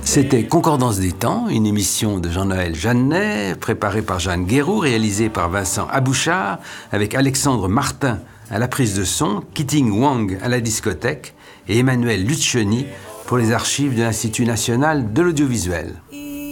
C'était Concordance des temps, une émission de Jean-Noël Jeannet, préparée par Jeanne Guéroux, réalisée par Vincent Abouchard, avec Alexandre Martin à la prise de son, Keating Wang à la discothèque et Emmanuel Lucioni pour les archives de l'Institut national de l'audiovisuel.